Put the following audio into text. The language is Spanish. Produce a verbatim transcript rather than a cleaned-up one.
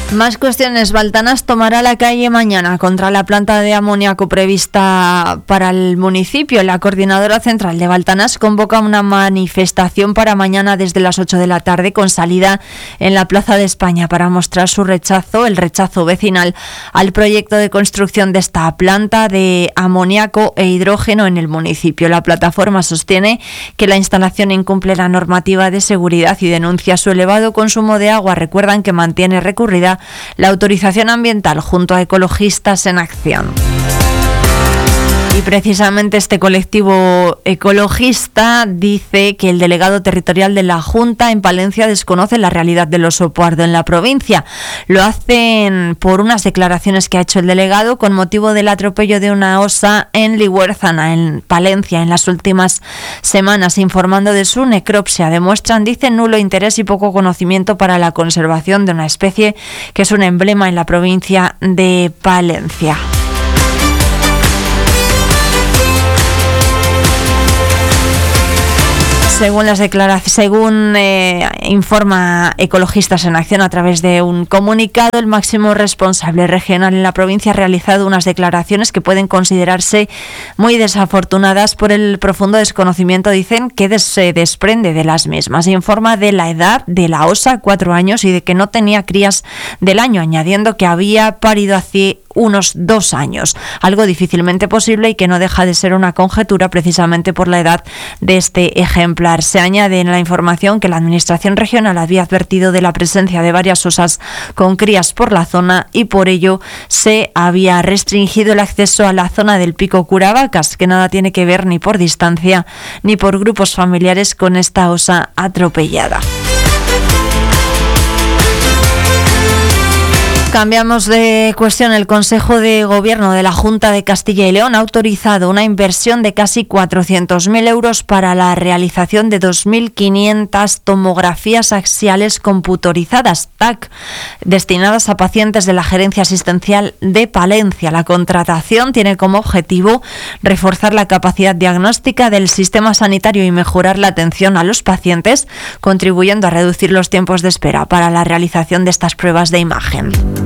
Más cuestiones. Baltanás tomará la calle mañana contra la planta de amoníaco prevista para el municipio. La Coordinadora Central de Baltanás convoca una manifestación para mañana desde las ocho de la tarde con salida en la Plaza de España para mostrar su rechazo, el rechazo vecinal al proyecto de construcción de esta planta de amoníaco e hidrógeno en el municipio. La plataforma sostiene que la instalación incumple la normativa de seguridad y denuncia su elevado consumo de agua. Recuerdan que mantiene recurrida la autorización ambiental junto a Ecologistas en Acción. Y precisamente este colectivo ecologista dice que el delegado territorial de la Junta en Palencia desconoce la realidad del oso pardo en la provincia. Lo hacen por unas declaraciones que ha hecho el delegado con motivo del atropello de una osa en Lihuérzana, en Palencia, en las últimas semanas, informando de su necropsia. Demuestran, dicen, nulo interés y poco conocimiento para la conservación de una especie que es un emblema en la provincia de Palencia. Según las declaraciones, según eh, informa Ecologistas en Acción a través de un comunicado, el máximo responsable regional en la provincia ha realizado unas declaraciones que pueden considerarse muy desafortunadas por el profundo desconocimiento, dicen, que des- se desprende de las mismas. Informa de la edad de la osa, cuatro años, y de que no tenía crías del año, añadiendo que había parido hace unos dos años, algo difícilmente posible y que no deja de ser una conjetura precisamente por la edad de este ejemplar. Se añade en la información que la Administración regional había advertido de la presencia de varias osas con crías por la zona y por ello se había restringido el acceso a la zona del Pico Curavacas, que nada tiene que ver ni por distancia ni por grupos familiares con esta osa atropellada. Cambiamos de cuestión. El Consejo de Gobierno de la Junta de Castilla y León ha autorizado una inversión de casi cuatrocientos mil euros para la realización de dos mil quinientas tomografías axiales computarizadas, T A C, destinadas a pacientes de la Gerencia Asistencial de Palencia. La contratación tiene como objetivo reforzar la capacidad diagnóstica del sistema sanitario y mejorar la atención a los pacientes, contribuyendo a reducir los tiempos de espera para la realización de estas pruebas de imagen.